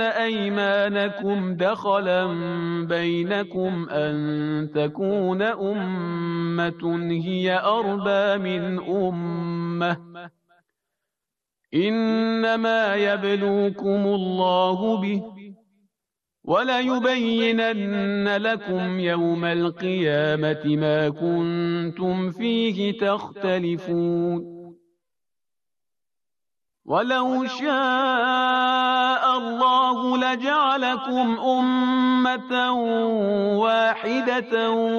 أيمانكم دخلا بينكم أن تكون أمة هي أربى من أمة إنما يبلوكم الله به وليبينن لكم يوم القيامة ما كنتم فيه تختلفون ولو شاء الله لجعلكم أمة واحدة